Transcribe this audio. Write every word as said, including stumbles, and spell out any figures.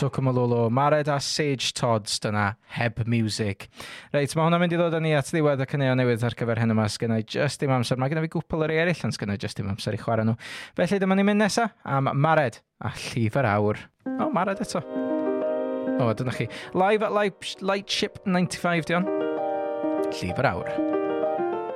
So Cymylolo, Mared a Sage Todds, dyna Heb Music. Reit, mae hwnna'n mynd i ddod â ni at ddiwedd y cyneuon newydd ar gyfer hyn yma. Sgynna i just dim amser. Mae gennym fi gwpl o'r eraill, ond sgynna i just dim amser i chwarae nhw. Felly dyma ni'n mynd nesa am Mared a Llif yr Awr. O, Mared eto. O, dyna chi. Live at Light Ship ninety-five, dion. Llif yr Awr.